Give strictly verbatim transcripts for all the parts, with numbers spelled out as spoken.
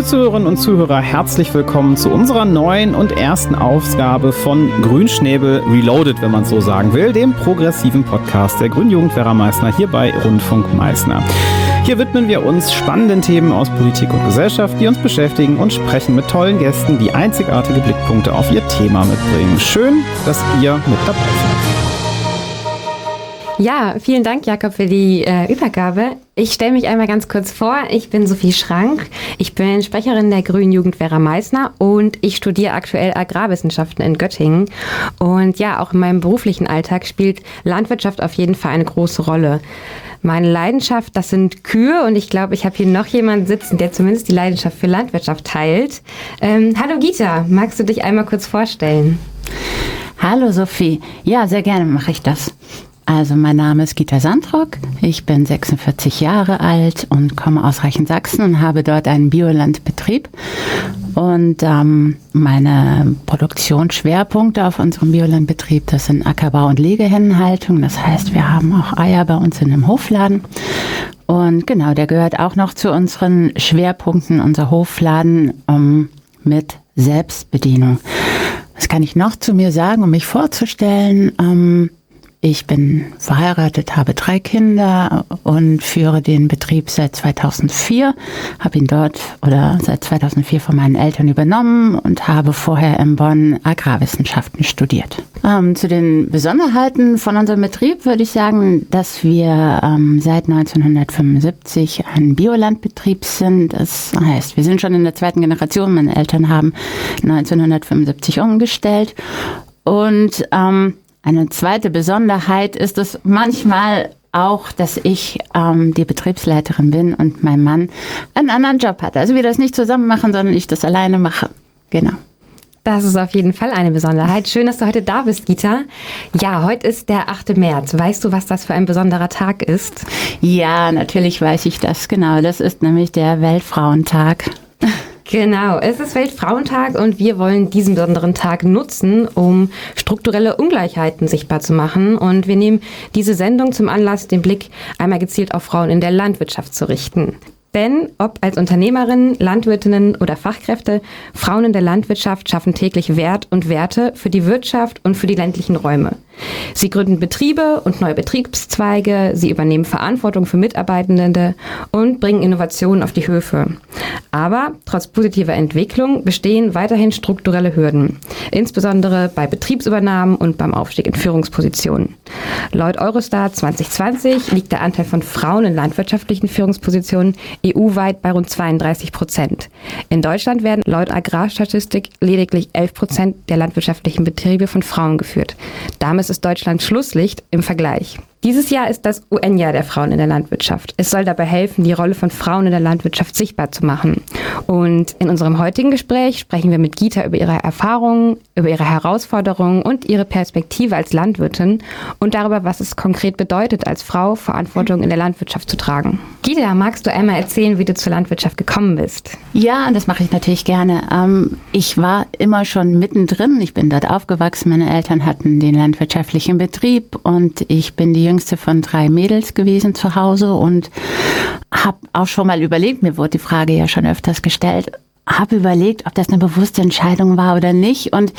Zuhörerinnen und Zuhörer, herzlich willkommen zu unserer neuen und ersten Ausgabe von Grünschnäbel Reloaded, wenn man es so sagen will, dem progressiven Podcast der Grünen Jugend Werra Meißner hier bei Rundfunk Meißner. Hier widmen wir uns spannenden Themen aus Politik und Gesellschaft, die uns beschäftigen, und sprechen mit tollen Gästen, die einzigartige Blickpunkte auf ihr Thema mitbringen. Schön, dass ihr mit dabei seid. Ja, vielen Dank, Jakob, für die äh, Übergabe. Ich stelle mich einmal ganz kurz vor. Ich bin Sophie Schrank. Ich bin Sprecherin der Grünen Jugend Werra Meißner und ich studiere aktuell Agrarwissenschaften in Göttingen. Und ja, auch in meinem beruflichen Alltag spielt Landwirtschaft auf jeden Fall eine große Rolle. Meine Leidenschaft, das sind Kühe, und ich glaube, ich habe hier noch jemanden sitzen, der zumindest die Leidenschaft für Landwirtschaft teilt. Ähm, hallo Gita, magst du dich einmal kurz vorstellen? Hallo Sophie. Ja, sehr gerne mache ich das. Also mein Name ist Gita Sandrock, ich bin sechsundvierzig Jahre alt und komme aus Reichensachsen und habe dort einen Biolandbetrieb. Und ähm, meine Produktionsschwerpunkte auf unserem Biolandbetrieb, das sind Ackerbau und Legehennenhaltung. Das heißt, wir haben auch Eier bei uns in einem Hofladen. Und genau, der gehört auch noch zu unseren Schwerpunkten, unser Hofladen ähm, mit Selbstbedienung. Was kann ich noch zu mir sagen, um mich vorzustellen? Ähm, Ich bin verheiratet, habe drei Kinder und führe den Betrieb seit zweitausendvier, habe ihn dort oder seit zweitausendvier von meinen Eltern übernommen und habe vorher in Bonn Agrarwissenschaften studiert. Ähm, zu den Besonderheiten von unserem Betrieb würde ich sagen, dass wir ähm, seit neunzehnhundertfünfundsiebzig ein Biolandbetrieb sind. Das heißt, wir sind schon in der zweiten Generation. Meine Eltern haben neunzehnhundertfünfundsiebzig umgestellt und ähm, eine zweite Besonderheit ist es manchmal auch, dass ich ähm, die Betriebsleiterin bin und mein Mann einen anderen Job hat. Also wir das nicht zusammen machen, sondern ich das alleine mache. Genau. Das ist auf jeden Fall eine Besonderheit. Schön, dass du heute da bist, Gita. Ja, heute ist der achte März. Weißt du, was das für ein besonderer Tag ist? Ja, natürlich weiß ich das. Genau, das ist nämlich der Weltfrauentag. Genau, es ist Weltfrauentag und wir wollen diesen besonderen Tag nutzen, um strukturelle Ungleichheiten sichtbar zu machen. Und wir nehmen diese Sendung zum Anlass, den Blick einmal gezielt auf Frauen in der Landwirtschaft zu richten. Denn ob als Unternehmerinnen, Landwirtinnen oder Fachkräfte, Frauen in der Landwirtschaft schaffen täglich Wert und Werte für die Wirtschaft und für die ländlichen Räume. Sie gründen Betriebe und neue Betriebszweige, sie übernehmen Verantwortung für Mitarbeitende und bringen Innovationen auf die Höfe. Aber trotz positiver Entwicklung bestehen weiterhin strukturelle Hürden, insbesondere bei Betriebsübernahmen und beim Aufstieg in Führungspositionen. Laut Eurostat zwanzig zwanzig liegt der Anteil von Frauen in landwirtschaftlichen Führungspositionen E U-weit bei rund zweiunddreißig Prozent. In Deutschland werden laut Agrarstatistik lediglich elf Prozent der landwirtschaftlichen Betriebe von Frauen geführt. Damit ist Deutschland Schlusslicht im Vergleich. Dieses Jahr ist das U N-Jahr der Frauen in der Landwirtschaft. Es soll dabei helfen, die Rolle von Frauen in der Landwirtschaft sichtbar zu machen. Und in unserem heutigen Gespräch sprechen wir mit Gita über ihre Erfahrungen, über ihre Herausforderungen und ihre Perspektive als Landwirtin und darüber, was es konkret bedeutet, als Frau Verantwortung in der Landwirtschaft zu tragen. Gita, magst du einmal erzählen, wie du zur Landwirtschaft gekommen bist? Ja, das mache ich natürlich gerne. Ähm, ich war immer schon mittendrin. Ich bin dort aufgewachsen. Meine Eltern hatten den landwirtschaftlichen Betrieb und ich bin die jüngste von drei Mädels gewesen zu Hause und habe auch schon mal überlegt, mir wurde die Frage ja schon öfters gestellt, habe überlegt, ob das eine bewusste Entscheidung war oder nicht. Und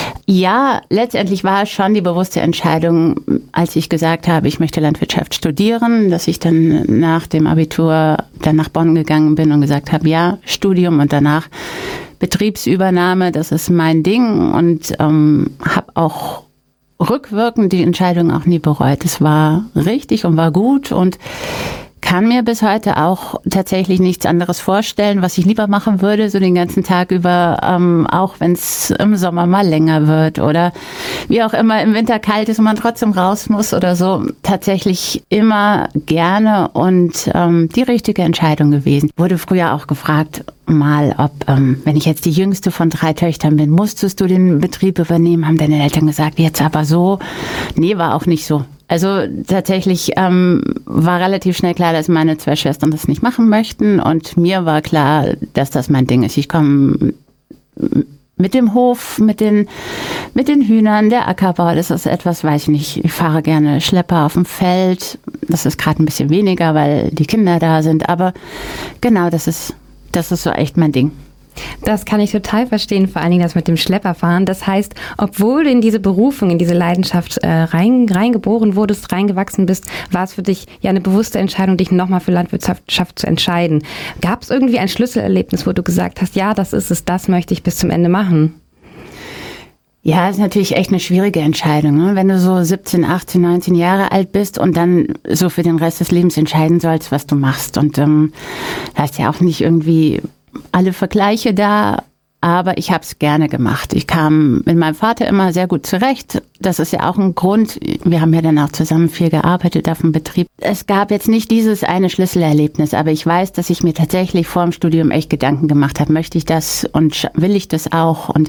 ja, letztendlich war es schon die bewusste Entscheidung, als ich gesagt habe, ich möchte Landwirtschaft studieren, dass ich dann nach dem Abitur dann nach Bonn gegangen bin und gesagt habe, ja, Studium und danach Betriebsübernahme, das ist mein Ding, und ähm, habe auch rückwirkend die Entscheidung auch nie bereut. Es war richtig und war gut und kann mir bis heute auch tatsächlich nichts anderes vorstellen, was ich lieber machen würde, so den ganzen Tag über, ähm, auch wenn es im Sommer mal länger wird oder wie auch immer im Winter kalt ist und man trotzdem raus muss oder so. Tatsächlich immer gerne und ähm, die richtige Entscheidung gewesen. Wurde früher auch gefragt, mal, ob, ähm, wenn ich jetzt die jüngste von drei Töchtern bin, musstest du den Betrieb übernehmen? Haben deine Eltern gesagt, jetzt aber so? Nee, war auch nicht so. Also tatsächlich ähm, war relativ schnell klar, dass meine zwei Schwestern das nicht machen möchten und mir war klar, dass das mein Ding ist. Ich komme mit dem Hof, mit den, mit den Hühnern, der Ackerbau, das ist etwas, weiß ich nicht, ich fahre gerne Schlepper auf dem Feld, das ist gerade ein bisschen weniger, weil die Kinder da sind, aber genau, das ist, das ist so echt mein Ding. Das kann ich total verstehen, vor allen Dingen das mit dem Schlepperfahren. Das heißt, obwohl du in diese Berufung, in diese Leidenschaft äh, rein, reingeboren wurdest, reingewachsen bist, war es für dich ja eine bewusste Entscheidung, dich nochmal für Landwirtschaft zu entscheiden. Gab es irgendwie ein Schlüsselerlebnis, wo du gesagt hast, ja, das ist es, das möchte ich bis zum Ende machen? Ja, ist natürlich echt eine schwierige Entscheidung, ne? Wenn du so siebzehn, achtzehn, neunzehn Jahre alt bist und dann so für den Rest des Lebens entscheiden sollst, was du machst. Und ähm, da hast ja auch nicht irgendwie alle Vergleiche da, aber ich habe es gerne gemacht. Ich kam mit meinem Vater immer sehr gut zurecht. Das ist ja auch ein Grund. Wir haben ja dann auch zusammen viel gearbeitet auf dem Betrieb. Es gab jetzt nicht dieses eine Schlüsselerlebnis, aber ich weiß, dass ich mir tatsächlich vor dem Studium echt Gedanken gemacht habe. Möchte ich das und will ich das auch? Und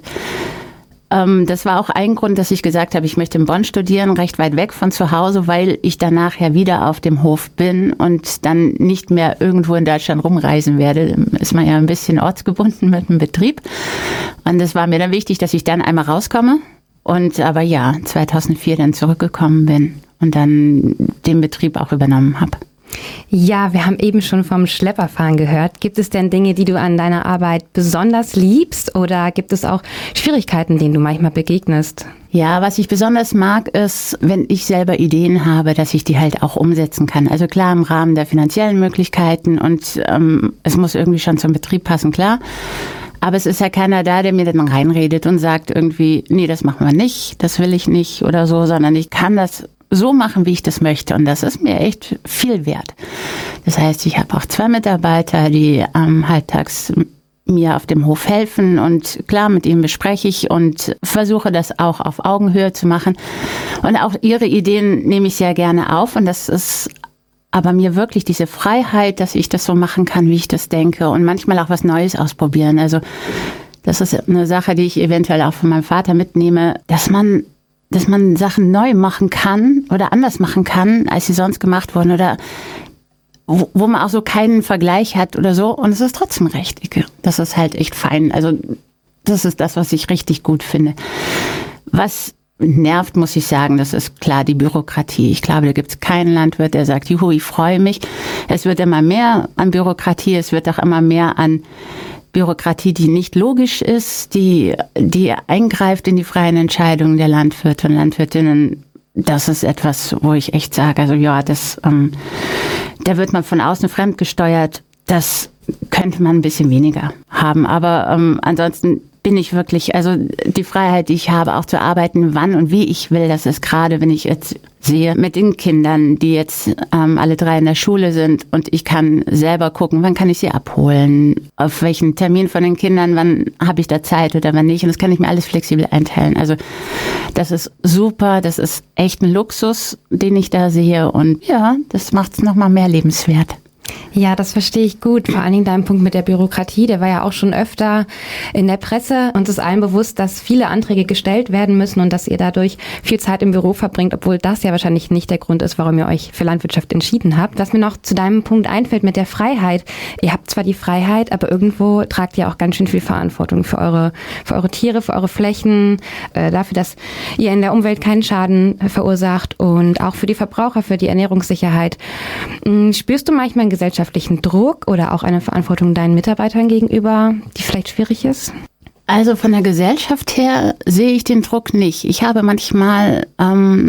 das war auch ein Grund, dass ich gesagt habe, ich möchte in Bonn studieren, recht weit weg von zu Hause, weil ich danach ja wieder auf dem Hof bin und dann nicht mehr irgendwo in Deutschland rumreisen werde. Ist man ja ein bisschen ortsgebunden mit dem Betrieb. Und es war mir dann wichtig, dass ich dann einmal rauskomme und aber ja, zweitausendvier dann zurückgekommen bin und dann den Betrieb auch übernommen habe. Ja, wir haben eben schon vom Schlepperfahren gehört. Gibt es denn Dinge, die du an deiner Arbeit besonders liebst oder gibt es auch Schwierigkeiten, denen du manchmal begegnest? Ja, was ich besonders mag, ist, wenn ich selber Ideen habe, dass ich die halt auch umsetzen kann. Also klar im Rahmen der finanziellen Möglichkeiten und ähm, es muss irgendwie schon zum Betrieb passen, klar. Aber es ist ja keiner da, der mir dann reinredet und sagt irgendwie, nee, das machen wir nicht, das will ich nicht oder so, sondern ich kann das so machen, wie ich das möchte. Und das ist mir echt viel wert. Das heißt, ich habe auch zwei Mitarbeiter, die ähm, halbtags mir auf dem Hof helfen und klar, mit ihnen bespreche ich und versuche das auch auf Augenhöhe zu machen. Und auch ihre Ideen nehme ich sehr gerne auf und das ist aber mir wirklich diese Freiheit, dass ich das so machen kann, wie ich das denke und manchmal auch was Neues ausprobieren. Also das ist eine Sache, die ich eventuell auch von meinem Vater mitnehme, dass man dass man Sachen neu machen kann oder anders machen kann, als sie sonst gemacht wurden oder wo, wo man auch so keinen Vergleich hat oder so und es ist trotzdem richtig. Das ist halt echt fein. Also das ist das, was ich richtig gut finde. Was nervt, muss ich sagen, das ist klar die Bürokratie. Ich glaube, da gibt es keinen Landwirt, der sagt, juhu, ich freue mich. Es wird immer mehr an Bürokratie, es wird auch immer mehr an Bürokratie, die nicht logisch ist, die, die eingreift in die freien Entscheidungen der Landwirte und Landwirtinnen. Das ist etwas, wo ich echt sage, also ja, das, ähm, da wird man von außen fremdgesteuert. Das könnte man ein bisschen weniger haben. Aber ähm, ansonsten bin ich wirklich, also die Freiheit, die ich habe, auch zu arbeiten, wann und wie ich will, das ist gerade, wenn ich jetzt sehe, mit den Kindern, die jetzt ähm, alle drei in der Schule sind und ich kann selber gucken, wann kann ich sie abholen, auf welchen Termin von den Kindern, wann habe ich da Zeit oder wann nicht. Und das kann ich mir alles flexibel einteilen. Also das ist super, das ist echt ein Luxus, den ich da sehe und ja, das macht es nochmal mehr lebenswert. Ja, das verstehe ich gut. Vor allen Dingen dein Punkt mit der Bürokratie, der war ja auch schon öfter in der Presse. Uns ist allen bewusst, dass viele Anträge gestellt werden müssen und dass ihr dadurch viel Zeit im Büro verbringt, obwohl das ja wahrscheinlich nicht der Grund ist, warum ihr euch für Landwirtschaft entschieden habt. Was mir noch zu deinem Punkt einfällt mit der Freiheit. Ihr habt zwar die Freiheit, aber irgendwo tragt ihr auch ganz schön viel Verantwortung für eure, für eure Tiere, für eure Flächen, äh, dafür, dass ihr in der Umwelt keinen Schaden verursacht und auch für die Verbraucher, für die Ernährungssicherheit. Spürst du manchmal einen gesellschaftlichen Druck oder auch eine Verantwortung deinen Mitarbeitern gegenüber, die vielleicht schwierig ist? Also von der Gesellschaft her sehe ich den Druck nicht. Ich habe manchmal ähm,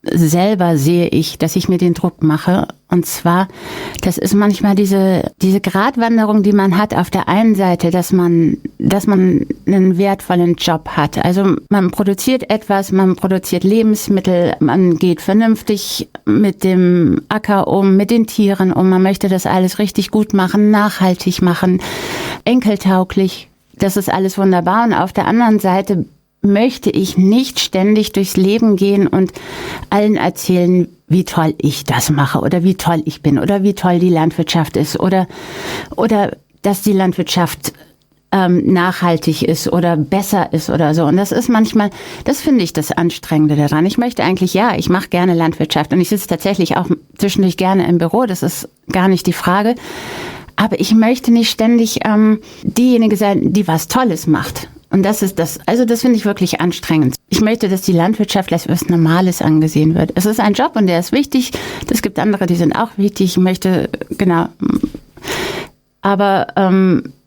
selber sehe ich, dass ich mir den Druck mache. Und zwar, das ist manchmal diese diese Gratwanderung, die man hat auf der einen Seite, dass man dass man einen wertvollen Job hat. Also man produziert etwas, man produziert Lebensmittel, man geht vernünftig mit dem Acker um, mit den Tieren um. Man möchte das alles richtig gut machen, nachhaltig machen, enkeltauglich. Das ist alles wunderbar. Und auf der anderen Seite möchte ich nicht ständig durchs Leben gehen und allen erzählen, wie toll ich das mache oder wie toll ich bin oder wie toll die Landwirtschaft ist oder, oder dass die Landwirtschaft ähm, nachhaltig ist oder besser ist oder so. Und das ist manchmal, das finde ich das Anstrengende daran. Ich möchte eigentlich, ja, ich mache gerne Landwirtschaft und ich sitze tatsächlich auch zwischendurch gerne im Büro, das ist gar nicht die Frage. Aber ich möchte nicht ständig ähm, diejenige sein, die was Tolles macht. Und das ist das, also das finde ich wirklich anstrengend. Ich möchte, dass die Landwirtschaft als was Normales angesehen wird. Es ist ein Job und der ist wichtig. Es gibt andere, die sind auch wichtig. Ich möchte, genau. Aber ähm,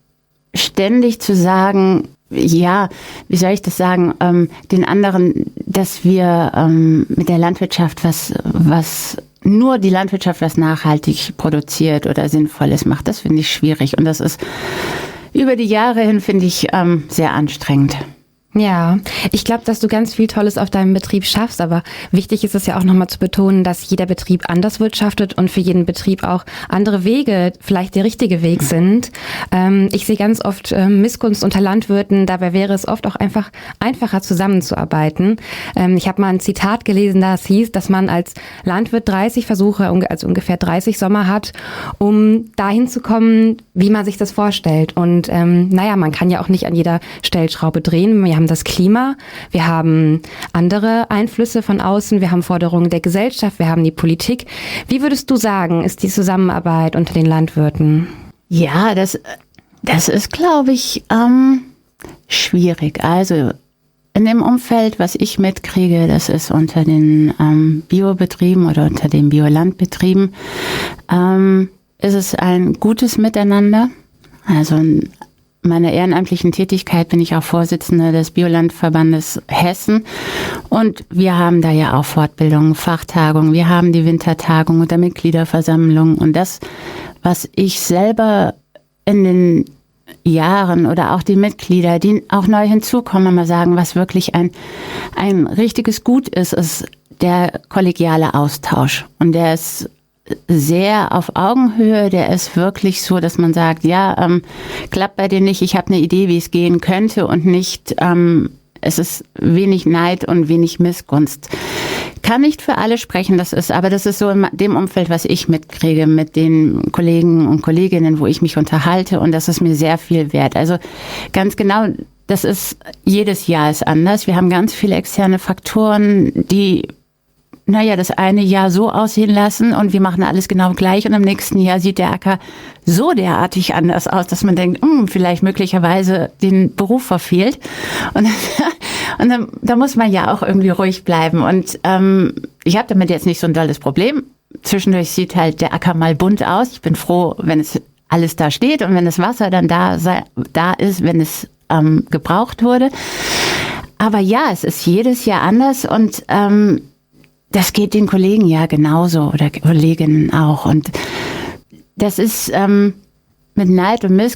ständig zu sagen, ja, wie soll ich das sagen, ähm, den anderen, dass wir ähm, mit der Landwirtschaft was, was nur die Landwirtschaft was nachhaltig produziert oder Sinnvolles macht, das finde ich schwierig. Und das ist über die Jahre hin, finde ich, ähm, sehr anstrengend. Ja, ich glaube, dass du ganz viel Tolles auf deinem Betrieb schaffst, aber wichtig ist es ja auch nochmal zu betonen, dass jeder Betrieb anders wirtschaftet und für jeden Betrieb auch andere Wege vielleicht der richtige Weg sind. Ähm, ich sehe ganz oft ähm, Missgunst unter Landwirten, dabei wäre es oft auch einfach einfacher zusammenzuarbeiten. Ähm, ich habe mal ein Zitat gelesen, das hieß, dass man als Landwirt dreißig Versuche, also ungefähr dreißig Sommer hat, um dahin zu kommen, wie man sich das vorstellt. Und ähm, naja, man kann ja auch nicht an jeder Stellschraube drehen. Wir haben das Klima, wir haben andere Einflüsse von außen, wir haben Forderungen der Gesellschaft, wir haben die Politik. Wie würdest du sagen, ist die Zusammenarbeit unter den Landwirten? Ja, das, das ist, glaube ich, ähm, schwierig. Also in dem Umfeld, was ich mitkriege, das ist unter den ähm, Biobetrieben oder unter den Biolandbetrieben, ähm, ist es ein gutes Miteinander. Also ein meiner ehrenamtlichen Tätigkeit bin ich auch Vorsitzende des Biolandverbandes Hessen und wir haben da ja auch Fortbildungen, Fachtagungen, wir haben die Wintertagung und der Mitgliederversammlung und das, was ich selber in den Jahren oder auch die Mitglieder, die auch neu hinzukommen, mal sagen, was wirklich ein, ein richtiges Gut ist, ist der kollegiale Austausch und der ist sehr auf Augenhöhe, der ist wirklich so, dass man sagt, ja, ähm, klappt bei dir nicht, ich habe eine Idee, wie es gehen könnte und nicht, ähm, es ist wenig Neid und wenig Missgunst. Kann nicht für alle sprechen, das ist, aber das ist so in dem Umfeld, was ich mitkriege mit den Kollegen und Kolleginnen, wo ich mich unterhalte und das ist mir sehr viel wert. Also ganz genau, das ist, jedes Jahr ist anders. Wir haben ganz viele externe Faktoren, die naja, das eine Jahr so aussehen lassen und wir machen alles genau gleich und im nächsten Jahr sieht der Acker so derartig anders aus, dass man denkt, hm, vielleicht möglicherweise den Beruf verfehlt. Und, und dann, da muss man ja auch irgendwie ruhig bleiben. Und ähm, ich habe damit jetzt nicht so ein dolles Problem. Zwischendurch sieht halt der Acker mal bunt aus. Ich bin froh, wenn es alles da steht und wenn das Wasser dann da, sei, da ist, wenn es ähm, gebraucht wurde. Aber ja, es ist jedes Jahr anders und ähm, das geht den Kollegen ja genauso oder Kolleginnen auch. Und das ist ähm, mit Neid und